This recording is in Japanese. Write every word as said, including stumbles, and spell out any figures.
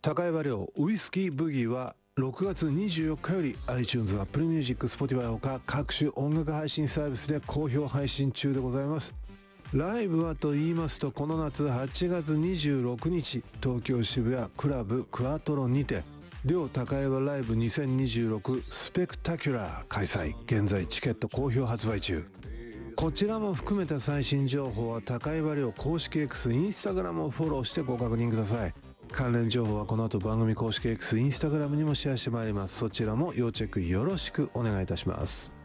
高山亮ウイスキーブギーはろくがつにじゅうよっかより iTunes、Apple Music、Spotify ほか各種音楽配信サービスで好評配信中でございます。ライブはと言いますと、この夏はちがつにじゅうろくにち東京渋谷クラブクアトロにて両高山ライブにせんにじゅうろくスペクタキュラー開催。現在チケット好評発売中。こちらも含めた最新情報は高山亮公式 X、インスタグラムをフォローしてご確認ください。関連情報はこの後番組公式 X、インスタグラムにもシェアしてまいります。そちらも要チェックよろしくお願いいたします。